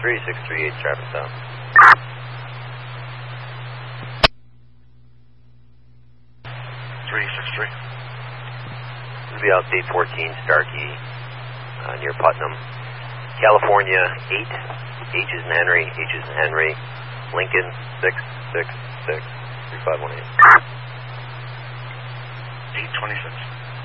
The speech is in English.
3638 traffic south. It'll be out gate 14, Starkey, near Putnam. California 8, H is in Henry, H is in Henry. Lincoln 666 3518. 826.